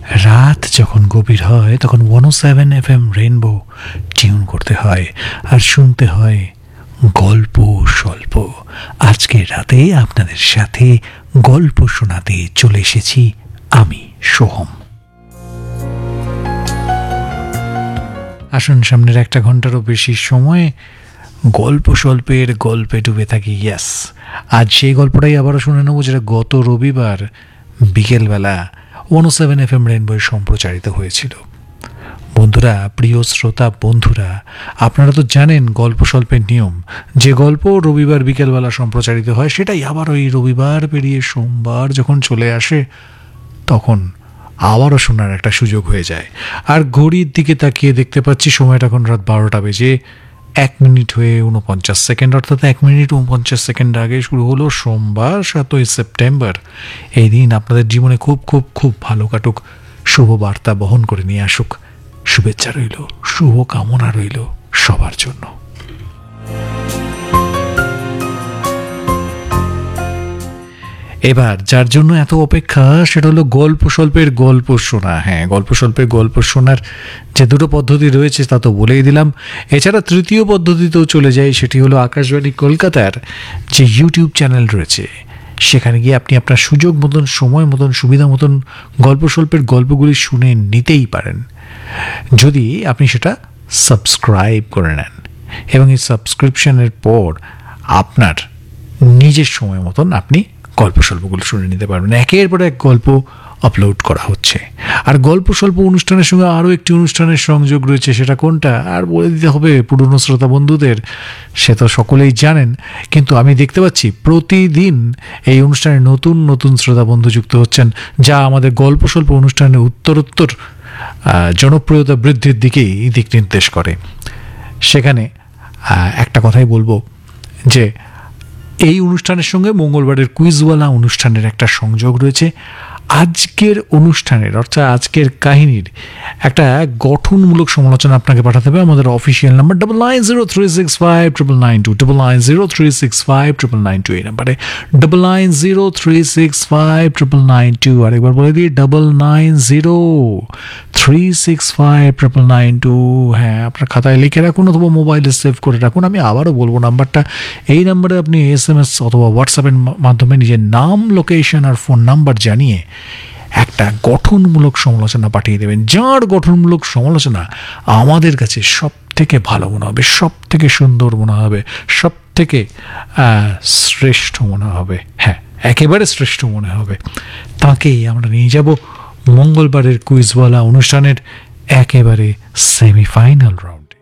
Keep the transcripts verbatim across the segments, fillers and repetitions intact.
রাত যখন গভীর হয় তখন ওয়ান ও seven F M rainbow tune করতে হয় আর শুনতে হয় গল্প স্বল্প। আজকে রাতে আপনাদের সাথে গল্প শোনাতে চলে এসেছি আমি সোহম। আসুন সামনের একটা ঘন্টারও বেশি সময় গল্প স্বল্পের গল্পে ডুবে থাকি। ইয়াস, আজ সেই গল্পটাই আবারও শুনে নেব যেটা গত রবিবার বিকেলবেলা ওয়ান ও সেভেন এফ এম রেইনবোয় সম্প্রচারিত হয়েছিল। বন্ধুরা, প্রিয় শ্রোতা বন্ধুরা, আপনারা তো জানেন গল্প স্বল্পের নিয়ম। যে গল্প রবিবার বিকেলবেলা সম্প্রচারিত হয় সেটাই আবার ওই রবিবার পেরিয়ে সোমবার যখন চলে আসে তখন আবারও শোনার একটা সুযোগ হয়ে যায়। আর ঘড়ির দিকে তাকিয়ে দেখতে পাচ্ছি সময়টা এখন রাত বারোটা বেজে এক মিনিট হয়ে উনপঞ্চাশ সেকেন্ড, অর্থাৎ এক মিনিট উনপঞ্চাশ সেকেন্ড আগে শুরু হলো সোমবার সাতই সেপ্টেম্বর। এই দিন আপনাদের জীবনে খুব খুব খুব ভালো কাটুক, শুভ বার্তা বহন করে নিয়ে আসুক। শুভেচ্ছা রইল, শুভ কামনা রইল সবার জন্য। এবার যার জন্য এত অপেক্ষা সেটা হলো গল্প স্বল্পের গল্প শোনা। হ্যাঁ, গল্প স্বল্পের গল্প শোনার যে দুটো পদ্ধতি রয়েছে তা তো বলেই দিলাম। এছাড়া তৃতীয় পদ্ধতিতেও চলে যায়, সেটি হলো আকাশবাণী কলকাতার যে ইউটিউব চ্যানেল রয়েছে সেখানে গিয়ে আপনি আপনার সুযোগ মতন, সময় মতন, সুবিধা মতন গল্প স্বল্পের গল্পগুলি শুনে নিতেই পারেন, যদি আপনি সেটা সাবস্ক্রাইব করে নেন। এবং এই সাবস্ক্রিপশনের পর আপনার নিজের সময় মতন আপনি গল্প স্বল্পগুলো শুনে নিতে পারবেন। একের পর এক গল্প আপলোড করা হচ্ছে। আর গল্প স্বল্প অনুষ্ঠানের সঙ্গে আরও একটি অনুষ্ঠানের সংযোগ রয়েছে, সেটা কোনটা আর বলে দিতে হবে পুরনো শ্রোতা বন্ধুদের, সে তো সকলেই জানেন। কিন্তু আমি দেখতে পাচ্ছি প্রতিদিন এই অনুষ্ঠানে নতুন নতুন শ্রোতা বন্ধু যুক্ত হচ্ছেন, যা আমাদের গল্প স্বল্প অনুষ্ঠানের উত্তরোত্তর জনপ্রিয়তা বৃদ্ধির দিকেই দিক নির্দেশ করে। সেখানে একটা কথাই বলবো যে এই অনুষ্ঠানের সঙ্গে মঙ্গলবারের কুইজওয়ালা অনুষ্ঠানের একটা সংযোগ রয়েছে। আজকের অনুষ্ঠানের অর্থাৎ আজকের কাহিনীর একটা গঠনমূলক সমালোচনা আপনাকে পাঠাতে হবে আমাদের official number double nine zero three six five triple nine two double nine zero three six five triple nine two এই নাম্বারে double nine zero three six five triple nine two আরেকবার বলে দিই double nine zero three six five triple nine two. হ্যাঁ, আপনার খাতায় লিখে রাখুন অথবা মোবাইলে সেভ করে রাখুন। আমি আবারও বলবো নাম্বারটা, এই নাম্বারে আপনি এস এম এস অথবা হোয়াটসঅ্যাপের মাধ্যমে নিজের নাম, লোকেশন আর ফোন নাম্বার জানিয়ে একটা গঠনমূলক সমালোচনা পাঠিয়ে দেবেন, যার গঠনমূলক সমালোচনা আমাদের কাছে সব থেকে ভালো মনে হবে, সব থেকে সুন্দর মনে হবে, সব থেকে শ্রেষ্ঠ মনে হবে। হ্যাঁ, একেবারে শ্রেষ্ঠ মনে হবে। তাকেই আমরা নিয়ে যাব মঙ্গলবারের কুইজওয়ালা অনুষ্ঠানের একেবারে সেমিফাইনাল রাউন্ডে।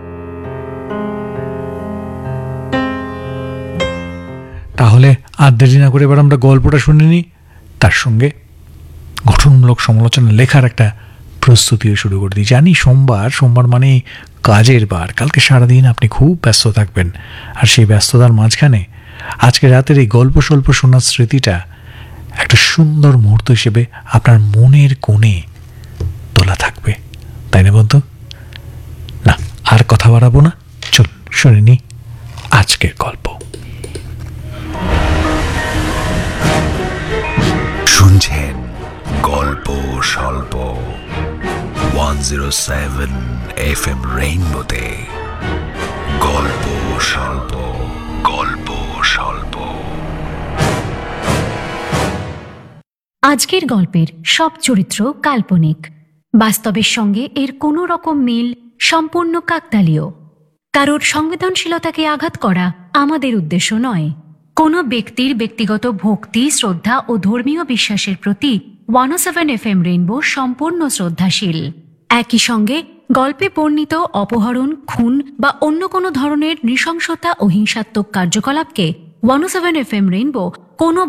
তাহলে আর দেরি না করে এবার আমরা গল্পটা শুনে নিই, তার সঙ্গে গঠনমূলক সমালোচনা লেখার একটা প্রস্তুতিও শুরু করে দিই। জানি সোমবার সোমবার মানে কাজের বার, কালকে সারাদিন আপনি খুব ব্যস্ত থাকবেন। আর সেই ব্যস্ততার মাঝখানে আজকে রাতের এই গল্প স্বল্প শোনার স্মৃতিটা একটা সুন্দর মুহূর্ত হিসেবে আপনার মনের কোণে তোলা থাকবে, তাই না বন্ধু? না, আর কথা বাড়াবো না, চল শুনে নি আজকের গল্প। শুনছেন গল্প স্বল্প one zero seven F M রেইনবোতে। গল্প স্বল্প, গল্প স্বল্প। আজকের গল্পের সব চরিত্র কাল্পনিক, বাস্তবের সঙ্গে এর কোনো রকম মিল সম্পূর্ণ কাকতালীয়। কারোর সংবেদনশীলতাকে আঘাত করা আমাদের উদ্দেশ্য নয়। কোনো ব্যক্তির ব্যক্তিগত ভক্তি, শ্রদ্ধা ও ধর্মীয় বিশ্বাসের প্রতি ওয়ান ও সেভেন এফ এম রেইনবো সম্পূর্ণ শ্রদ্ধাশীল। একই সঙ্গে গল্পে বর্ণিত অপহরণ, খুন বা অন্য কোনো ধরনের নৃশংসতা ও হিংসাত্মক কার্যকলাপকে ওয়ান ও সেভেন এফ এম রেইনবো কোনো